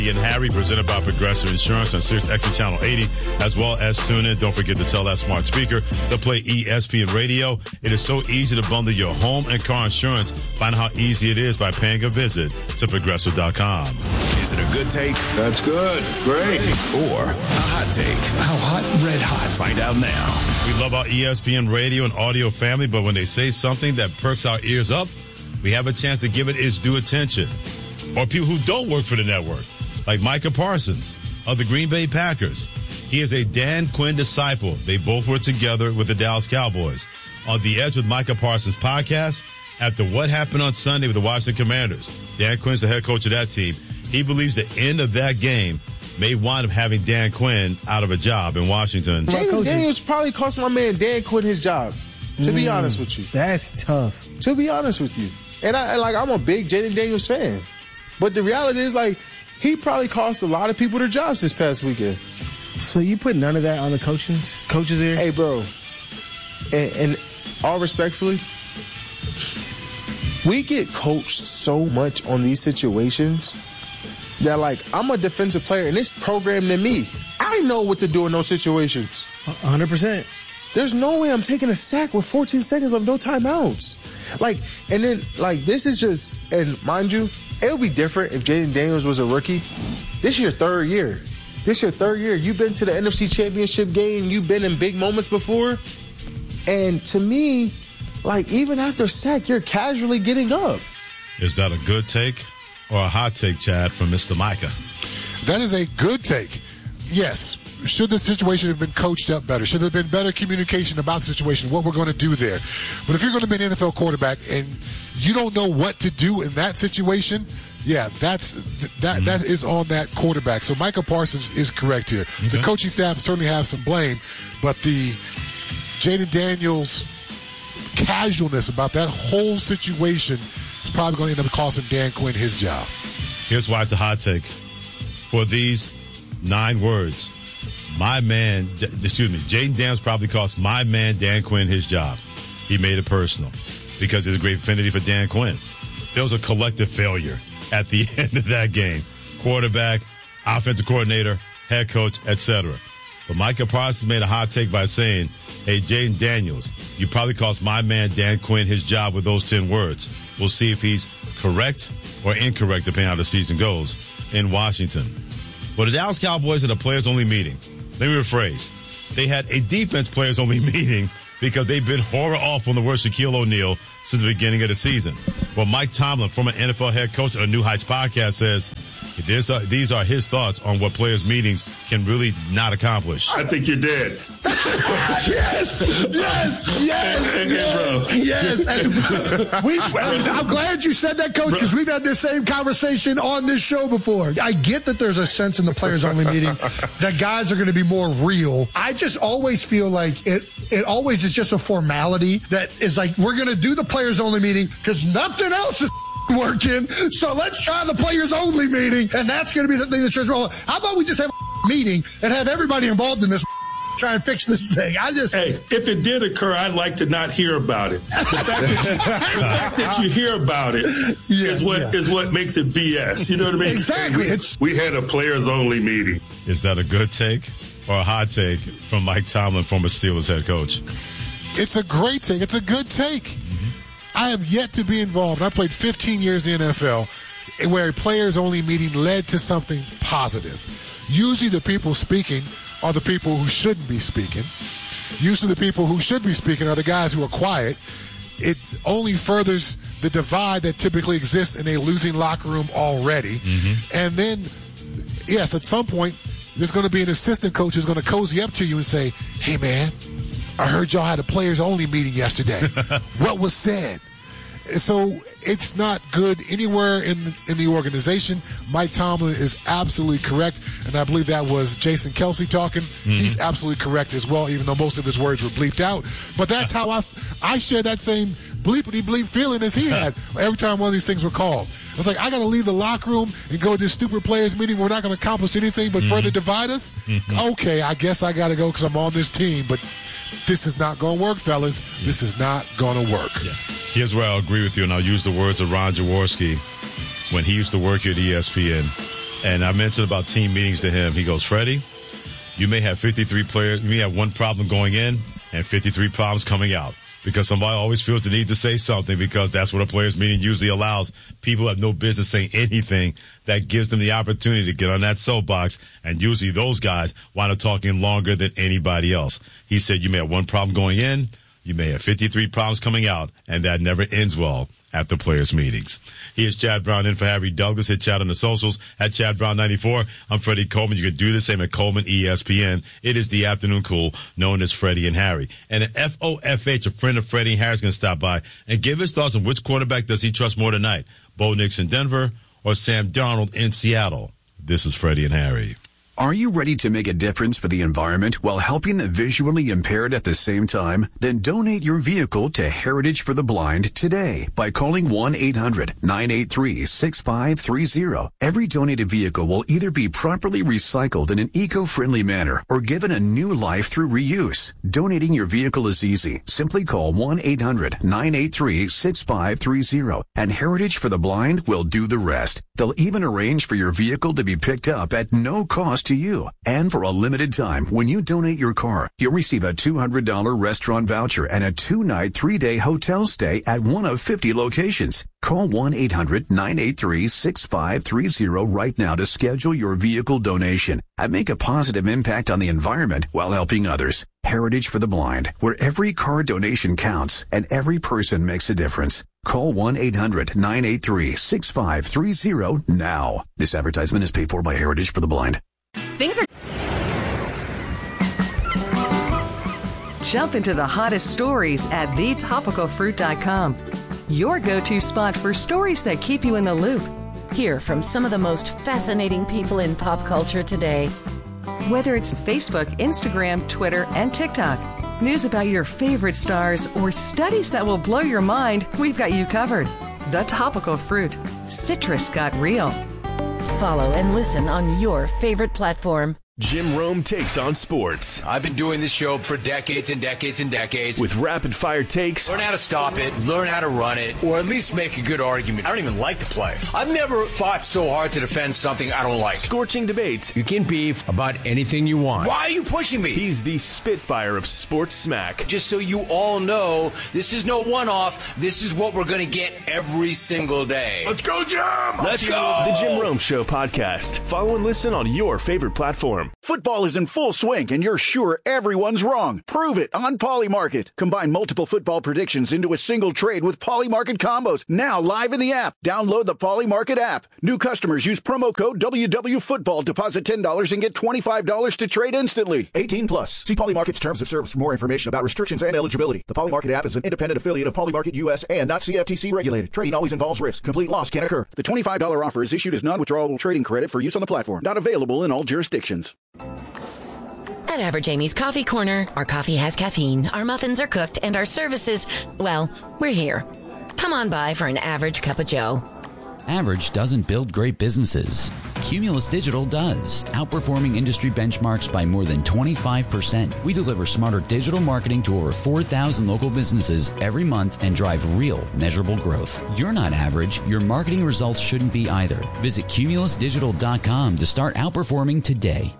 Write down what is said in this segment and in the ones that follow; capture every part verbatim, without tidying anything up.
And Harry, presented by Progressive Insurance on Sirius X M Channel eighty, as well as tune in. Don't forget to tell that smart speaker to play E S P N Radio. It is so easy to bundle your home and car insurance. Find out how easy it is by paying a visit to Progressive dot com. Is it a good take? That's good. Great. Or a hot take? How hot? Red hot. Find out now. We love our E S P N Radio and audio family, but when they say something that perks our ears up, we have a chance to give it its due attention. Or people who don't work for the network, like Micah Parsons of the Green Bay Packers. He is a Dan Quinn disciple. They both were together with the Dallas Cowboys. On the Edge with Micah Parsons podcast, after what happened on Sunday with the Washington Commanders, Dan Quinn's the head coach of that team. He believes the end of that game may wind up having Dan Quinn out of a job in Washington. Jaden Daniels probably cost my man Dan Quinn his job, to mm, be honest with you. That's tough. To be honest with you. And I like I'm a big Jaden Daniels fan. But the reality is, like, he probably cost a lot of people their jobs this past weekend. So you put none of that on the coaches, coaches here? Hey, bro, and, and all respectfully, we get coached so much on these situations that, like, I'm a defensive player, and it's programmed in me. I know what to do in those situations. one hundred percent. There's no way I'm taking a sack with fourteen seconds of no timeouts. Like, and then, like, this is just, and mind you, it would be different if Jaden Daniels was a rookie. This is your third year. This is your third year. You've been to the N F C Championship game. You've been in big moments before. And to me, like, even after sack, you're casually getting up. Is that a good take or a hot take, Chad, from Mister Micah? That is a good take. Yes. Should the situation have been coached up better? Should there have been better communication about the situation, what we're going to do there? But if you're going to be an N F L quarterback and you don't know what to do in that situation, yeah, that's that mm-hmm. that is on that quarterback. So Micah Parsons is correct here. Okay. The coaching staff certainly have some blame, but the Jaden Daniels casualness about that whole situation is probably going to end up costing Dan Quinn his job. Here's why it's a hot take. For these nine words, my man, excuse me, Jaden Daniels probably cost my man Dan Quinn his job. He made it personal because there's a great affinity for Dan Quinn. There was a collective failure at the end of that game. Quarterback, offensive coordinator, head coach, et cetera. But Micah Parsons made a hot take by saying, hey, Jaden Daniels, you probably cost my man Dan Quinn his job with those ten words. We'll see if he's correct or incorrect depending on how the season goes in Washington. Well, the Dallas Cowboys had a players-only meeting. Let me rephrase. They had a defense players-only meeting because they've been horror awful on the word Shaquille O'Neal since the beginning of the season. Well, Mike Tomlin, former N F L head coach of the New Heights podcast, says this are, these are his thoughts on what players' meetings can really not accomplish. I think you're dead. yes, yes, yes, and, and, yes, and yes. And we, I'm glad you said that, Coach, because we've had this same conversation on this show before. I get that there's a sense in the players-only meeting that guys are going to be more real. I just always feel like it. It always is just a formality that is like, we're going to do the players-only meeting because nothing else is working, so let's try the players-only meeting, and that's going to be the thing that turns rolling. How about we just have a meeting and have everybody involved in this, try and fix this thing? I just hey, if it did occur, I'd like to not hear about it. The fact that you, the fact that you hear about it yeah, is what yeah. is what makes it B S. You know what I mean? Exactly. We, it's, we had a players-only meeting. Is that a good take or a hot take from Mike Tomlin, former Steelers head coach? It's a great take. It's a good take. I have yet to be involved. I played fifteen years in the N F L where a players-only meeting led to something positive. Usually the people speaking are the people who shouldn't be speaking. Usually the people who should be speaking are the guys who are quiet. It only furthers the divide that typically exists in a losing locker room already. Mm-hmm. And then, yes, at some point, there's going to be an assistant coach who's going to cozy up to you and say, hey, man, I heard y'all had a players-only meeting yesterday. What was said? So it's not good anywhere in the, in the organization. Mike Tomlin is absolutely correct, and I believe that was Jason Kelsey talking. Mm-hmm. He's absolutely correct as well, even though most of his words were bleeped out. But that's how I, I share that same bleepity-bleep feeling as he had every time one of these things were called. I was like, I got to leave the locker room and go to this stupid players meeting. We're not going to accomplish anything but mm-hmm. further divide us. Mm-hmm. Okay, I guess I got to go because I'm on this team, but this is not going to work, fellas. Yeah. This is not going to work. Yeah. Here's where I'll agree with you, and I'll use the words of Ron Jaworski when he used to work at E S P N. And I mentioned about team meetings to him. He goes, Freddie, you may have fifty-three players. You may have one problem going in and fifty-three problems coming out. Because somebody always feels the need to say something, because that's what a players' meeting usually allows. People have no business saying anything that gives them the opportunity to get on that soapbox, and usually those guys wind up talking longer than anybody else. He said you may have one problem going in, you may have fifty-three problems coming out, and that never ends well at the players' meetings. Here's Chad Brown in for Harry Douglas. Hit Chad on the socials at Chad Brown ninety-four. I'm Freddie Coleman. You can do the same at Coleman E S P N. It is the afternoon cool, known as Freddie and Harry. And at F O F H, a friend of Freddie and Harry, is going to stop by and give his thoughts on which quarterback does he trust more tonight, Bo Nix in Denver or Sam Darnold in Seattle. This is Freddie and Harry. Are you ready to make a difference for the environment while helping the visually impaired at the same time? Then donate your vehicle to Heritage for the Blind today by calling one eight hundred nine eight three six five three zero. Every donated vehicle will either be properly recycled in an eco-friendly manner or given a new life through reuse. Donating your vehicle is easy. Simply call one eight hundred nine eight three six five three zero and Heritage for the Blind will do the rest. They'll even arrange for your vehicle to be picked up at no cost to you. And for a limited time, when you donate your car, you'll receive a two hundred dollars restaurant voucher and a two-night, three-day hotel stay at one of fifty locations. Call one eight hundred nine eight three six five three zero right now to schedule your vehicle donation and make a positive impact on the environment while helping others. Heritage for the Blind, where every car donation counts and every person makes a difference. Call one eight hundred nine eight three six five three zero now. This advertisement is paid for by Heritage for the Blind. Things are... Jump into the hottest stories at the topical fruit dot com. Your go-to spot for stories that keep you in the loop. Hear from some of the most fascinating people in pop culture today. Whether it's Facebook, Instagram, Twitter, and TikTok, news about your favorite stars, or studies that will blow your mind, we've got you covered. The Topical Fruit. Citrus got real. Follow and listen on your favorite platform. Jim Rome takes on sports. I've been doing this show for decades and decades and decades. With rapid-fire takes. Learn how to stop it, learn how to run it, or at least make a good argument. I don't even like to play. I've never fought so hard to defend something I don't like. Scorching debates. You can beef about anything you want. Why are you pushing me? He's the Spitfire of sports smack. Just so you all know, this is no one-off. This is what we're going to get every single day. Let's go, Jim! Let's go! The Jim Rome Show podcast. Follow and listen on your favorite platform. Football is in full swing, and you're sure everyone's wrong. Prove it on Polymarket. Combine multiple football predictions into a single trade with Polymarket combos. Now live in the app. Download the Polymarket app. New customers use promo code W W Football. Deposit ten dollars and get twenty-five dollars to trade instantly. eighteen plus. See Polymarket's terms of service for more information about restrictions and eligibility. The Polymarket app is an independent affiliate of Polymarket U S and not C F T C regulated. Trading always involves risk. Complete loss can occur. The twenty-five dollars offer is issued as non-withdrawable trading credit for use on the platform. Not available in all jurisdictions. At Average Amy's Coffee Corner, our coffee has caffeine, our muffins are cooked, and our services, well, we're here. Come on by for an average cup of joe. Average doesn't build great businesses. Cumulus Digital does, outperforming industry benchmarks by more than twenty-five percent. We deliver smarter digital marketing to over four thousand local businesses every month and drive real, measurable growth. You're not average. Your marketing results shouldn't be either. Visit cumulus digital dot com to start outperforming today.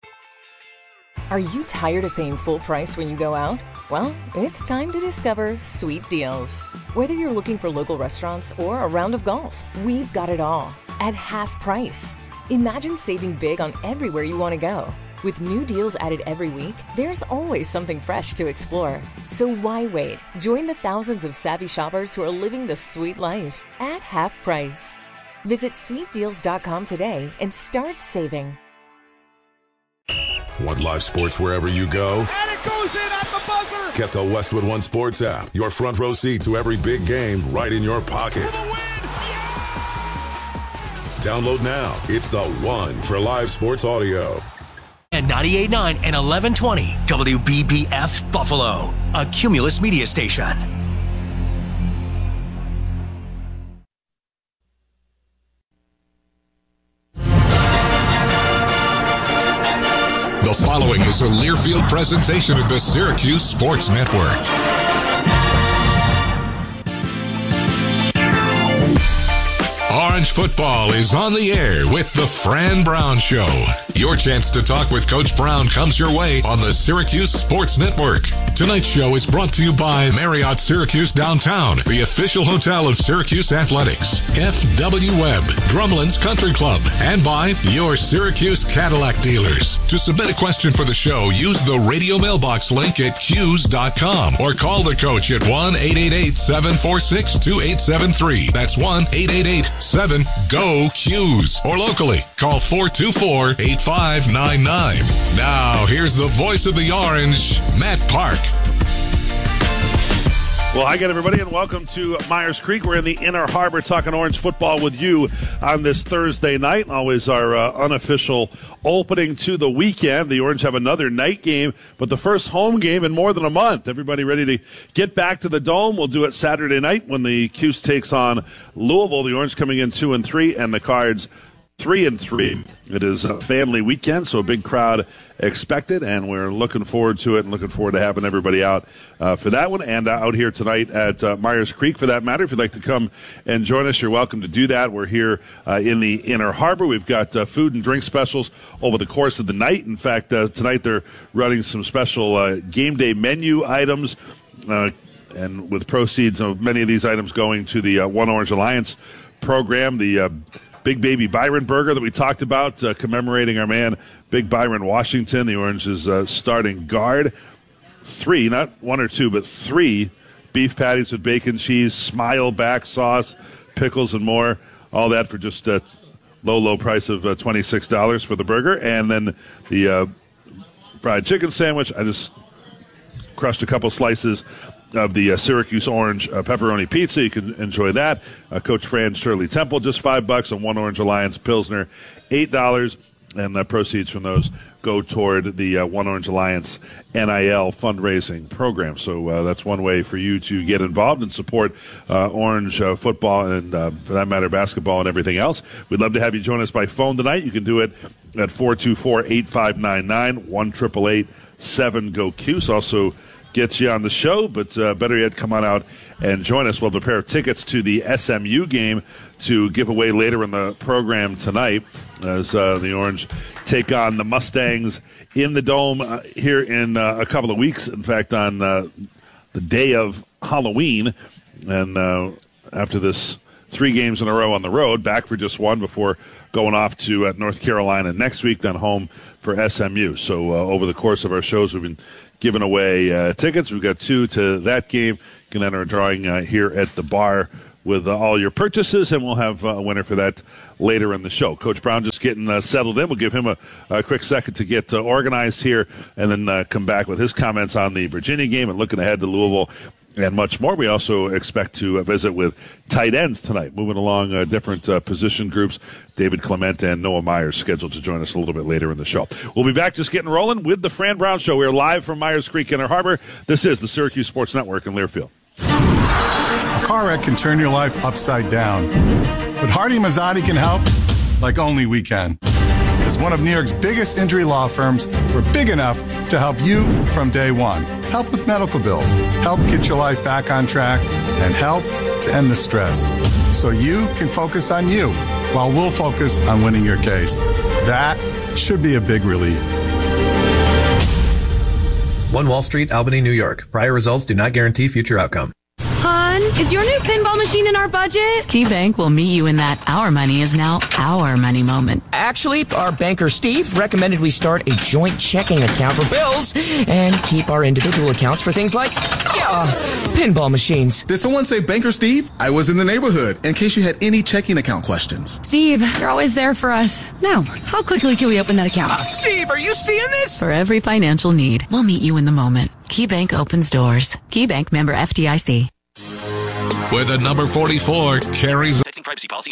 Are you tired of paying full price when you go out? Well, it's time to discover Sweet Deals. Whether you're looking for local restaurants or a round of golf, we've got it all at half price. Imagine saving big on everywhere you want to go. With new deals added every week, there's always something fresh to explore. So why wait? Join the thousands of savvy shoppers who are living the sweet life at half price. Visit sweet deals dot com today and start saving. Want live sports wherever you go? And it goes in at the buzzer! Get the Westwood One Sports app. Your front row seat to every big game right in your pocket. For the win! Yeah! Download now. It's the one for live sports audio. And ninety-eight point nine and eleven twenty W B B F Buffalo, a Cumulus media station. The following is a Learfield presentation of the Syracuse Sports Network. Orange football is on the air with the Fran Brown Show. Your chance to talk with Coach Brown comes your way on the Syracuse Sports Network. Tonight's show is brought to you by Marriott Syracuse Downtown, the official hotel of Syracuse Athletics, F W Webb, Drumlin's Country Club, and by your Syracuse Cadillac dealers. To submit a question for the show, use the radio mailbox link at Q's dot com or call the coach at one eight eight eight, seven four six, two eight seven three. That's one eight eight eight, seven, G O, Q's. Or locally, call four two four, eight five nine nine. Now, here's the voice of the Orange, Matt Park. Well, hi again, everybody, and welcome to Myers Creek. We're in the Inner Harbor talking Orange football with you on this Thursday night. Always our uh, unofficial opening to the weekend. The Orange have another night game, but the first home game in more than a month. Everybody ready to get back to the Dome. We'll do it Saturday night when the Cuse takes on Louisville. The Orange coming in two and three, and the Cards Three and three. It is a family weekend, so a big crowd expected, and we're looking forward to it and looking forward to having everybody out uh, for that one and uh, out here tonight at uh, Myers Creek for that matter. If you'd like to come and join us, you're welcome to do that. We're here uh, in the Inner Harbor. We've got uh, food and drink specials over the course of the night. In fact, uh, tonight they're running some special uh, game day menu items, uh, and with proceeds of many of these items going to the uh, One Orange Alliance program. The uh, Big Baby Byron Burger that we talked about, uh, commemorating our man, Big Byron Washington, the Orange's uh, starting guard. Three, not one or two, but three beef patties with bacon, cheese, smile back sauce, pickles, and more. All that for just a low, low price of uh, twenty-six dollars for the burger. And then the uh, fried chicken sandwich. I just crushed a couple slices of the uh, Syracuse Orange uh, pepperoni pizza. You can enjoy that. Uh, Coach Fran Shirley Temple, just five bucks, and One Orange Alliance Pilsner, eight dollars. And the proceeds from those go toward the uh, One Orange Alliance N I L fundraising program. So uh, that's one way for you to get involved and support uh, Orange uh, football and, uh, for that matter, basketball and everything else. We'd love to have you join us by phone tonight. You can do it at four two four, eight five nine nine, one eight eight eight, seven, G O, Cuse. Also gets you on the show, but uh, better yet, come on out and join us. We'll have a pair of tickets to the S M U game to give away later in the program tonight as uh, the Orange take on the Mustangs in the Dome uh, here in uh, a couple of weeks. In fact, on uh, the day of Halloween, and uh, after this three games in a row on the road, back for just one before going off to uh, North Carolina next week, then home for S M U. So uh, over the course of our shows, we've been giving away uh, tickets. We've got two to that game. You can enter a drawing uh, here at the bar with uh, all your purchases, and we'll have uh, a winner for that later in the show. Coach Brown just getting uh, settled in. We'll give him a, a quick second to get uh, organized here and then uh, come back with his comments on the Virginia game and looking ahead to Louisville and much more. We also expect to uh, visit with tight ends tonight, moving along uh, different uh, position groups. David Clement and Noah Myers scheduled to join us a little bit later in the show. We'll be back just getting rolling with the Fran Brown Show. We're live from Myers Creek, Inner Harbor. This is the Syracuse Sports Network in Learfield. A car wreck can turn your life upside down, but Hardy Mazzati can help like only we can. As one of New York's biggest injury law firms, we're big enough to help you from day one. Help with medical bills, help get your life back on track, and help to end the stress so you can focus on you while we'll focus on winning your case. That should be a big relief. One Wall Street, Albany, New York. Prior results do not guarantee future outcome. Hon, is your new pinball machine in our budget? KeyBank will meet you in that our money is now our money moment. Actually, our banker Steve recommended we start a joint checking account for bills and keep our individual accounts for things like, yeah, pinball machines. Did someone say Banker Steve? I was in the neighborhood in case you had any checking account questions. Steve, you're always there for us. Now, how quickly can we open that account? Uh, Steve, are you seeing this? For every financial need, we'll meet you in the moment. KeyBank opens doors. KeyBank member F D I C. Where the number forty-four carries. Texting privacy policy.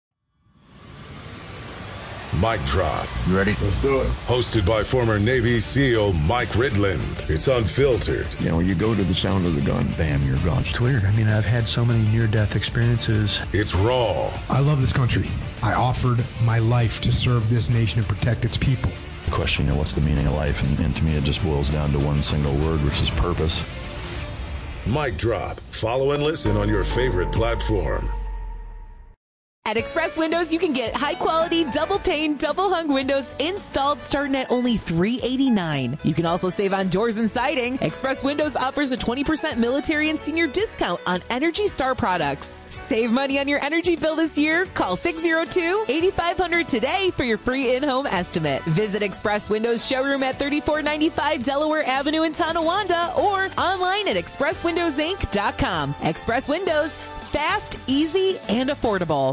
Mic Drop. You ready? Let's do it. Hosted by former Navy SEAL Mike Ridland. It's unfiltered. You know, you go to the sound of the gun, bam, you're gone. It's weird. I mean, I've had so many near-death experiences. It's raw. I love this country. I offered my life to serve this nation and protect its people. Question, you know, what's the meaning of life? And, and to me, it just boils down to one single word, which is purpose. Mic Drop. Follow and listen on your favorite platform. At Express Windows, you can get high-quality, double-pane, double-hung windows installed starting at only three hundred eighty-nine dollars. You can also save on doors and siding. Express Windows offers a twenty percent military and senior discount on Energy Star products. Save money on your energy bill this year. Call six oh two, eight five zero zero today for your free in-home estimate. Visit Express Windows showroom at thirty-four ninety-five Delaware Avenue in Tonawanda or online at express windows inc dot com. Express Windows, fast, easy, and affordable.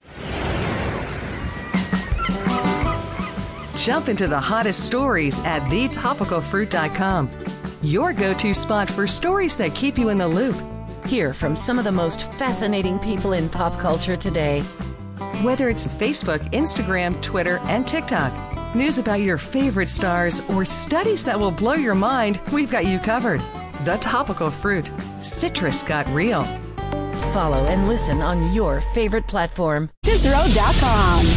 Jump into the hottest stories at the topical fruit dot com. Your go-to spot for stories that keep you in the loop. Hear from some of the most fascinating people in pop culture today. Whether it's Facebook, Instagram, Twitter, and TikTok, news about your favorite stars, or studies that will blow your mind, we've got you covered. The Topical Fruit. Citrus got real. Follow and listen on your favorite platform. Cicero dot com.